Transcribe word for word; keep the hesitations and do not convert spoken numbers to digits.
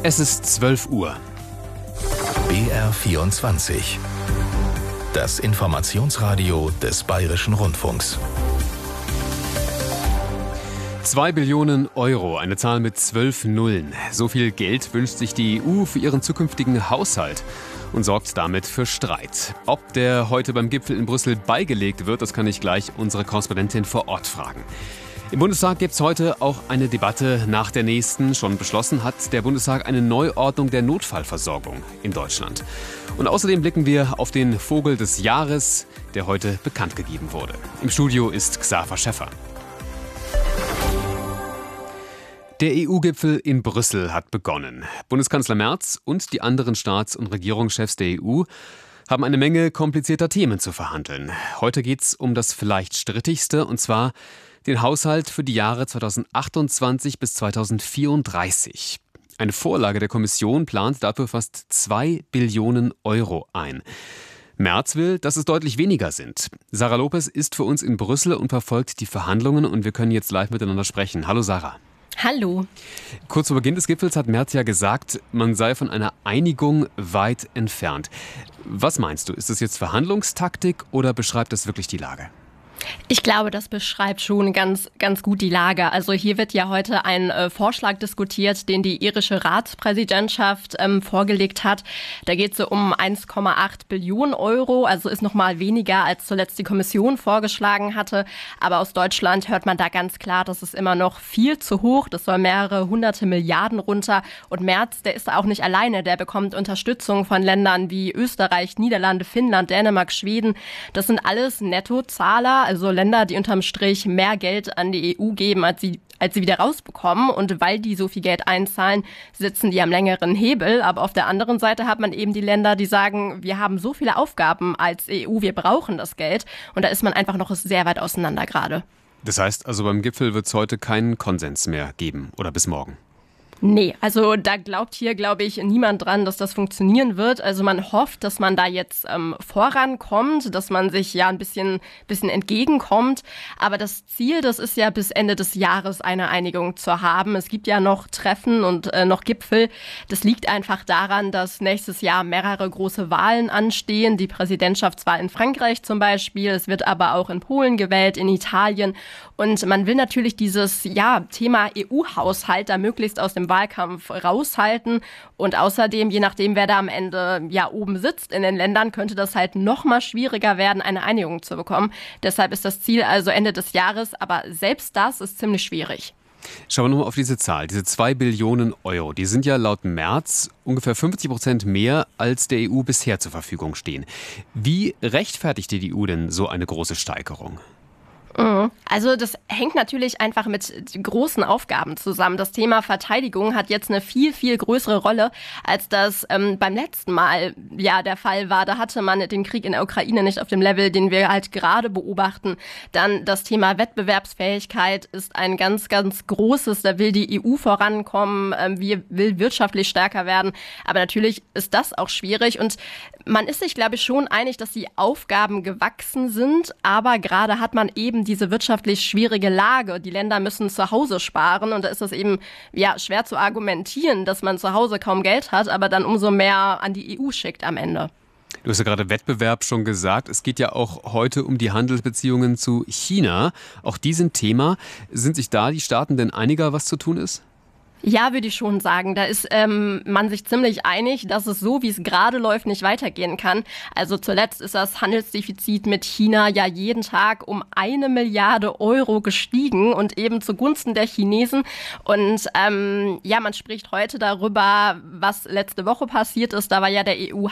Es ist zwölf Uhr. B R vierundzwanzig. Das Informationsradio des Bayerischen Rundfunks. Zwei Billionen Euro, eine Zahl mit zwölf Nullen. So viel Geld wünscht sich die E U für ihren zukünftigen Haushalt und sorgt damit für Streit. Ob der heute beim Gipfel in Brüssel beigelegt wird, das kann ich gleich unsere Korrespondentin vor Ort fragen. Im Bundestag gibt es heute auch eine Debatte nach der nächsten. Schon beschlossen hat der Bundestag eine Neuordnung der Notfallversorgung in Deutschland. Und außerdem blicken wir auf den Vogel des Jahres, der heute bekannt gegeben wurde. Im Studio ist Xaver Schäffer. Der E U-Gipfel in Brüssel hat begonnen. Bundeskanzler Merz und die anderen Staats- und Regierungschefs der E U haben eine Menge komplizierter Themen zu verhandeln. Heute geht es um das vielleicht strittigste, und zwar den Haushalt für die Jahre zweitausendachtundzwanzig bis zweitausendvierunddreißig. Eine Vorlage der Kommission plant dafür fast zwei Billionen Euro ein. Merz will, dass es deutlich weniger sind. Sarah Lopez ist für uns in Brüssel und verfolgt die Verhandlungen, und wir können jetzt live miteinander sprechen. Hallo Sarah. Hallo. Kurz vor Beginn des Gipfels hat Merz ja gesagt, man sei von einer Einigung weit entfernt. Was meinst du? Ist das jetzt Verhandlungstaktik oder beschreibt das wirklich die Lage? Ich glaube, das beschreibt schon ganz, ganz gut die Lage. Also hier wird ja heute ein äh, Vorschlag diskutiert, den die irische Ratspräsidentschaft ähm, vorgelegt hat. Da geht es so um eins Komma acht Billionen Euro, also ist noch mal weniger, als zuletzt die Kommission vorgeschlagen hatte. Aber aus Deutschland hört man da ganz klar, das ist immer noch viel zu hoch. Das soll mehrere hunderte Milliarden runter. Und Merz, der ist auch nicht alleine. Der bekommt Unterstützung von Ländern wie Österreich, Niederlande, Finnland, Dänemark, Schweden. Das sind alles Nettozahler, also Länder, die unterm Strich mehr Geld an die E U geben, als sie, als sie wieder rausbekommen. Und weil die so viel Geld einzahlen, sitzen die am längeren Hebel. Aber auf der anderen Seite hat man eben die Länder, die sagen, wir haben so viele Aufgaben als E U, wir brauchen das Geld. Und da ist man einfach noch sehr weit auseinander gerade. Das heißt also, beim Gipfel wird es heute keinen Konsens mehr geben oder bis morgen? Nee, also da glaubt hier, glaube ich, niemand dran, dass das funktionieren wird. Also man hofft, dass man da jetzt ähm, vorankommt, dass man sich ja ein bisschen, bisschen entgegenkommt. Aber das Ziel, das ist ja bis Ende des Jahres eine Einigung zu haben. Es gibt ja noch Treffen und äh, noch Gipfel. Das liegt einfach daran, dass nächstes Jahr mehrere große Wahlen anstehen. Die Präsidentschaftswahl in Frankreich zum Beispiel. Es wird aber auch in Polen gewählt, in Italien. Und man will natürlich dieses ja, Thema E U-Haushalt da möglichst aus dem Wahlkampf raushalten. Und außerdem, je nachdem, wer da am Ende ja oben sitzt in den Ländern, könnte das halt noch mal schwieriger werden, eine Einigung zu bekommen. Deshalb ist das Ziel also Ende des Jahres. Aber selbst das ist ziemlich schwierig. Schauen wir nochmal auf diese Zahl, diese zwei Billionen Euro. Die sind ja laut Merz ungefähr fünfzig Prozent mehr, als der E U bisher zur Verfügung stehen. Wie rechtfertigt die E U denn so eine große Steigerung? Also das hängt natürlich einfach mit großen Aufgaben zusammen. Das Thema Verteidigung hat jetzt eine viel, viel größere Rolle, als das ähm, beim letzten Mal ja der Fall war. Da hatte man den Krieg in der Ukraine nicht auf dem Level, den wir halt gerade beobachten. Dann das Thema Wettbewerbsfähigkeit ist ein ganz, ganz großes. Da will die E U vorankommen, ähm, wir will wirtschaftlich stärker werden. Aber natürlich ist das auch schwierig. Und man ist sich, glaube ich, schon einig, dass die Aufgaben gewachsen sind. Aber gerade hat man eben diese wirtschaftlich schwierige Lage. Die Länder müssen zu Hause sparen, und da ist es eben ja schwer zu argumentieren, dass man zu Hause kaum Geld hat, aber dann umso mehr an die E U schickt am Ende. Du hast ja gerade Wettbewerb schon gesagt. Es geht ja auch heute um die Handelsbeziehungen zu China. Auch die sind Thema. Sind sich da die Staaten denn einiger, was zu tun ist? Ja, würde ich schon sagen. Da ist ähm, man sich ziemlich einig, dass es so, wie es gerade läuft, nicht weitergehen kann. Also zuletzt ist das Handelsdefizit mit China ja jeden Tag um eine Milliarde Euro gestiegen, und eben zugunsten der Chinesen. Und ähm, ja, man spricht heute darüber, was letzte Woche passiert ist. Da war ja der E